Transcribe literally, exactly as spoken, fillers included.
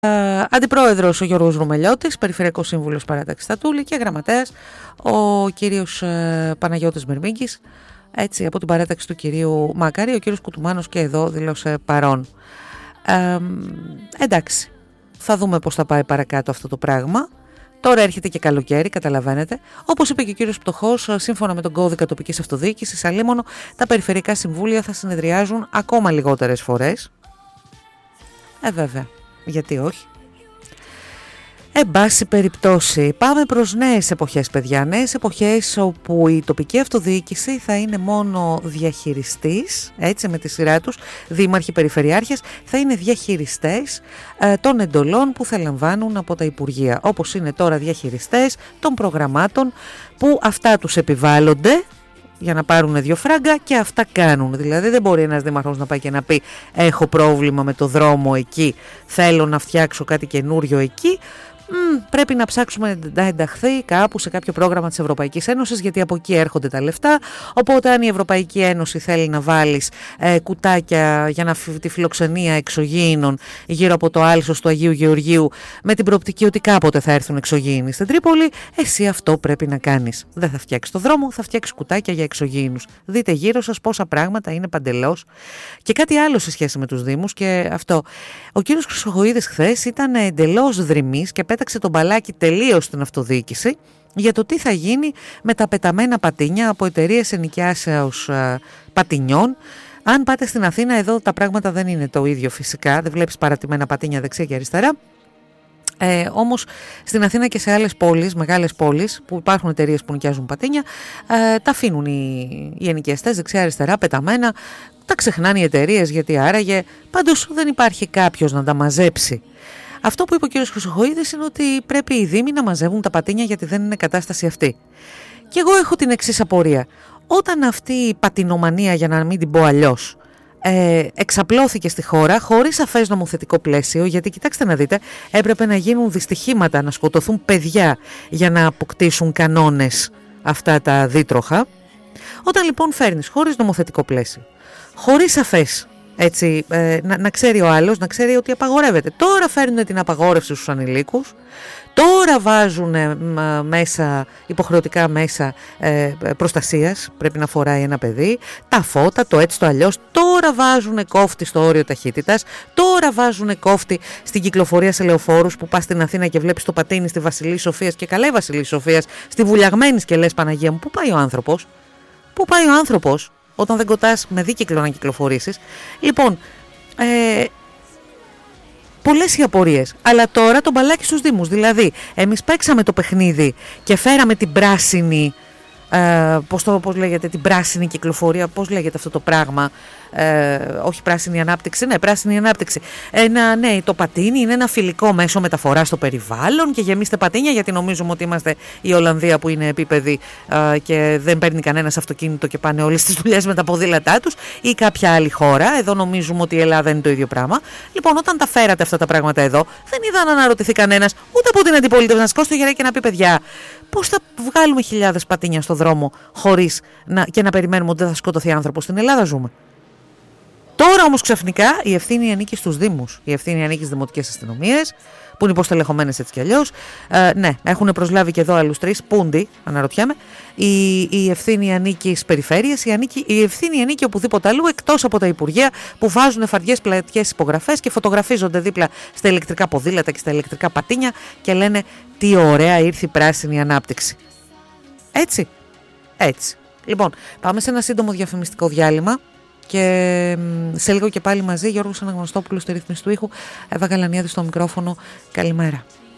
Ε, αντιπρόεδρος ο Γιώργος Ρουμελιώτης, περιφερειακός σύμβουλος παράταξης Στατούλη και γραμματέας ο κύριος ε, Παναγιώτης Μερμίγκης, έτσι από την παράταξη του κυρίου Μακάρη. Ο κύριος Κουτουμάνος και εδώ δήλωσε παρόν. Ε, εντάξει, θα δούμε πώς θα πάει παρακάτω αυτό το πράγμα. Τώρα έρχεται και καλοκαίρι, καταλαβαίνετε. Όπως είπε και ο κύριος Πτωχός, σύμφωνα με τον κώδικα τοπικής αυτοδιοίκησης, αλίμονο, τα περιφερειακά συμβούλια θα συνεδριάζουν ακόμα λιγότερες φορές. Ε, βέβαια. Γιατί όχι. Εν πάση περιπτώσει, πάμε προς νέες εποχές, παιδιά. Νέες εποχές όπου η τοπική αυτοδιοίκηση θα είναι μόνο διαχειριστής, έτσι με τη σειρά τους, δήμαρχοι, περιφερειάρχες, θα είναι διαχειριστές ε, των εντολών που θα λαμβάνουν από τα Υπουργεία. Όπως είναι τώρα διαχειριστές των προγραμμάτων που αυτά τους επιβάλλονται για να πάρουν δύο φράγκα και αυτά κάνουν. Δηλαδή δεν μπορεί ένας δήμαρχος να πάει και να πει έχω πρόβλημα με το δρόμο εκεί, θέλω να φτιάξω κάτι καινούριο εκεί. Μ, πρέπει να ψάξουμε να ενταχθεί κάπου σε κάποιο πρόγραμμα της Ευρωπαϊκής Ένωσης, γιατί από εκεί έρχονται τα λεφτά. Οπότε αν η Ευρωπαϊκή Ένωση θέλει να βάλεις ε, κουτάκια για να, τη φιλοξενία εξωγήινων γύρω από το άλσος του Αγίου Γεωργίου, με την προοπτική ότι κάποτε θα έρθουν εξωγήινοι στην Τρίπολη, εσύ αυτό πρέπει να κάνεις. Δεν θα φτιάξεις το δρόμο, θα φτιάξεις κουτάκια για εξωγήινους. Δείτε γύρω σας πόσα πράγματα είναι παντελώς. Και κάτι άλλο σε σχέση με τους Δήμους και αυτό. Ο κύριος Χρυσοχοΐδης χθες ήταν εντελώς δρυμής και πέταξε τον μπαλάκι τελείως στην αυτοδιοίκηση για το τι θα γίνει με τα πεταμένα πατίνια από εταιρείες ενοικιάσεως ε, πατινιών. Αν πάτε στην Αθήνα, εδώ τα πράγματα δεν είναι το ίδιο φυσικά, δεν βλέπεις παρατημένα πατίνια δεξιά και αριστερά. Ε, όμως στην Αθήνα και σε άλλες πόλεις, μεγάλες πόλεις που υπάρχουν εταιρείες που νοικιάζουν πατίνια, ε, τα αφήνουν οι, οι ενοικιαστές δεξιά αριστερά πεταμένα, τα ξεχνάνε οι εταιρείες γιατί άραγε, πάντως δεν υπάρχει κάποιος να τα μαζέψει. Αυτό που είπε ο κ. Χρυσοχοΐδης είναι ότι πρέπει οι Δήμοι να μαζεύουν τα πατίνια γιατί δεν είναι κατάσταση αυτή. Και εγώ έχω την εξής απορία. Όταν αυτή η πατινομανία, για να μην την πω αλλιώς, ε, εξαπλώθηκε στη χώρα χωρίς σαφές νομοθετικό πλαίσιο, γιατί κοιτάξτε να δείτε, έπρεπε να γίνουν δυστυχήματα, να σκοτωθούν παιδιά για να αποκτήσουν κανόνες αυτά τα δίτροχα. Όταν λοιπόν φέρνεις χωρίς νομοθετικό πλαίσιο, χωρίς σαφές, έτσι, ε, να, να ξέρει ο άλλος, να ξέρει ότι απαγορεύεται. Τώρα φέρνουν την απαγόρευση στους ανηλίκους, τώρα βάζουν ε, μέσα, υποχρεωτικά μέσα ε, προστασίας, πρέπει να φοράει ένα παιδί, τα φώτα, το έτσι το αλλιώς, τώρα βάζουν κόφτη στο όριο ταχύτητας, τώρα βάζουν κόφτη στην κυκλοφορία σε λεωφόρους που πας στην Αθήνα και βλέπεις το πατίνι στη Βασιλή Σοφίας και καλά η Βασιλή Σοφίας, στη Βουλιαγμένης και λες Παναγία μου, πού πάει ο άνθρωπος, πού πάει ο άνθρωπος, όταν δεν κοτάς με δίκυκλο να κυκλοφορήσεις. Λοιπόν, ε, πολλές οι απορίες. Αλλά τώρα το μπαλάκι στους Δήμους. Δηλαδή, εμείς παίξαμε το παιχνίδι και φέραμε την πράσινη, ε, πώς, το, πώς λέγεται, την πράσινη κυκλοφορία, πώς λέγεται αυτό το πράγμα, ε, όχι πράσινη ανάπτυξη, ναι, πράσινη ανάπτυξη. Ένα, ναι, το πατίνι είναι ένα φιλικό μέσο μεταφοράς στο περιβάλλον και γεμίστε πατίνια, γιατί νομίζουμε ότι είμαστε η Ολλανδία που είναι επίπεδη ε, και δεν παίρνει κανένας αυτοκίνητο και πάνε όλες τις δουλειές με τα ποδήλατά τους, ή κάποια άλλη χώρα. Εδώ νομίζουμε ότι η Ελλάδα είναι το ίδιο πράγμα. Λοιπόν, όταν τα φέρατε αυτά τα πράγματα εδώ, δεν είδα να αναρωτηθεί κανένας, ούτε από την αντιπολίτευση, να σηκώσει το χέρι και να πει παιδιά, πώς θα βγάλουμε χιλιάδες πατίνια στο δρόμο χωρίς να, και να περιμένουμε ότι δεν θα σκοτωθεί άνθρωπος. Στην Ελλάδα ζούμε. Τώρα όμως ξαφνικά η ευθύνη ανήκει στους Δήμους. Η ευθύνη ανήκει στις δημοτικές αστυνομίες, που είναι υποστελεχωμένες έτσι κι αλλιώς. Ε, ναι, έχουν προσλάβει και εδώ άλλους τρεις. Πούντι, αναρωτιέμαι. Η, η ευθύνη ανήκει στις περιφέρειες, η, ανήκει, η ευθύνη ανήκει οπουδήποτε αλλού εκτός από τα Υπουργεία που βάζουν φαρδιές πλατιές υπογραφές και φωτογραφίζονται δίπλα στα ηλεκτρικά ποδήλατα και στα ηλεκτρικά πατίνια και λένε τι ωραία ήρθε η πράσινη ανάπτυξη. Έτσι. Έτσι. Λοιπόν, πάμε σε ένα σύντομο διαφημιστικό διάλειμμα. Και σε λίγο και πάλι μαζί, Γιώργος Αναγνωστόπουλος στη ρύθμιση του ήχου, Εύα Γαλανιάδη στο μικρόφωνο. Καλημέρα.